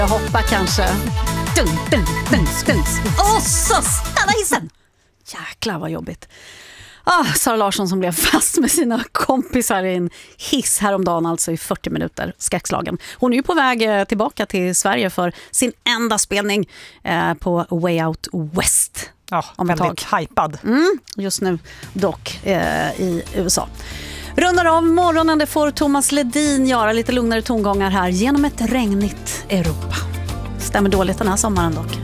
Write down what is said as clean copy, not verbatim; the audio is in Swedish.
Jag hoppar kanske. Och så stanna hissen. Jäklar vad jobbigt. Sara Larsson som blev fast med sina kompisar i en hiss häromdagen, alltså i 40 minuter, skräckslagen. Hon är ju på väg tillbaka till Sverige för sin enda spelning på Way Out West. Ja, väldigt hypad. Just nu dock i USA. Rundar av morgonen, det får Thomas Ledin göra, lite lugnare tongångar här genom ett regnigt Europa. Stämmer dåligt den här sommaren dock.